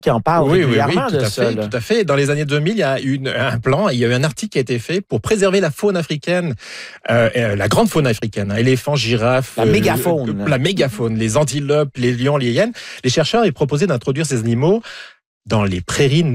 qui en parle régulièrement tout de à ça. fait, tout à fait. Dans les années 2000, il y a eu un plan, il y a eu un article qui a été fait pour préserver la faune africaine, la grande faune africaine, éléphants, girafes, la mégafaune. La mégafaune, les antilopes, les lions, les hyènes. Les chercheurs ont proposé d'introduire ces animaux dans les prairies